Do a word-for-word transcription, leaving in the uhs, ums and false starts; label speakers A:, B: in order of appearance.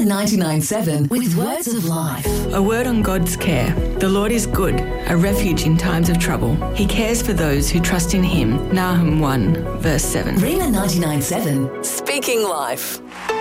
A: ninety-nine point seven with Words of Life.
B: A word on God's care. The Lord is good, a refuge in times of trouble. He cares for those who trust in him. Nahum one, verse seven.
A: Rhema ninety-nine point seven, speaking life.